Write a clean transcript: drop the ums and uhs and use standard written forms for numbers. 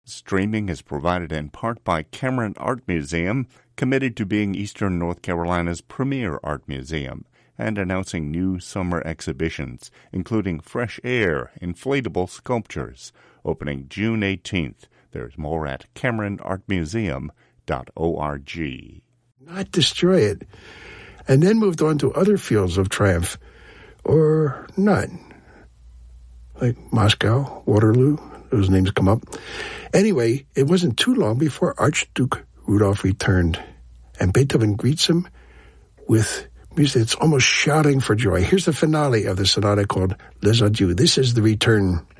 Streaming is provided in part by Cameron Art Museum, committed to being Eastern North Carolina's premier art museum, and announcing new summer exhibitions, including Fresh Air Inflatable Sculptures, opening June 18th. There's more at CameronArtMuseum.org. Not destroy it, and then moved on to other fields of triumph, or not, like Moscow, Waterloo. Those names come up. Anyway, it wasn't too long before Archduke Rudolph returned, and Beethoven greets him with music that's almost shouting for joy. Here's the finale of the sonata called Les Adieux. This is the return.